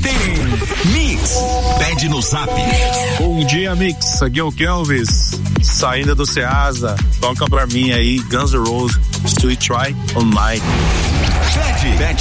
Mix, pede no Zap. Bom dia, Mix. Aqui é o Kelvis, saindo do Ceasa. Toca pra mim aí, Guns N' Roses, Sweet Try On My. Pede